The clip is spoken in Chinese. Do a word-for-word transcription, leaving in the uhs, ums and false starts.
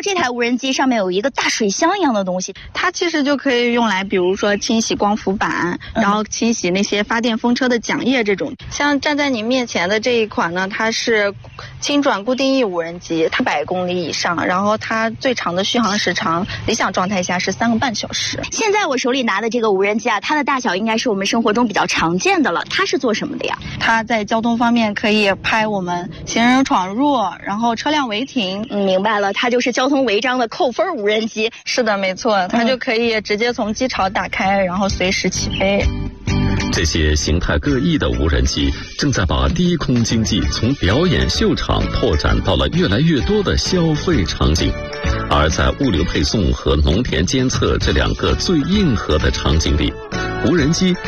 这台无人机上面有一个大水箱一样的东西， 它其实就可以用来，比如说清洗光伏板，然后清洗那些发电风车的桨叶这种。像站在你面前的这一款呢，它是轻转固定翼无人机，它百公里以上，然后它最长的续航时长，理想状态下是三个半小时。 现在我手里拿的这个无人机啊，它的大小应该是我们生活中比较常见的了。它是做什么的呀？ 它在交通方面可以拍我们行人闯入，然后车辆违停。 嗯，明白了，它就是交通违章的扣分无人机。 是的，没错，它就可以直接从机槽打开，然后随时起飞。 这些形态各异的无人机正在把低空经济从表演秀场拓展到了越来越多的消费场景，而在物流配送和农田监测这两个最硬核的场景里，无人机